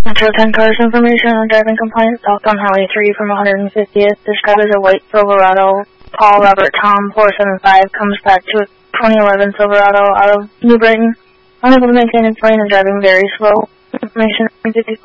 Metro 10 cars information on driving compliance southbound Highway 3 from 150th. Described as a white Silverado. Paul Robert Tom 475 comes back to a 2011 Silverado out of New Brighton. Unable to maintain its lane and driving very slow. Information 54.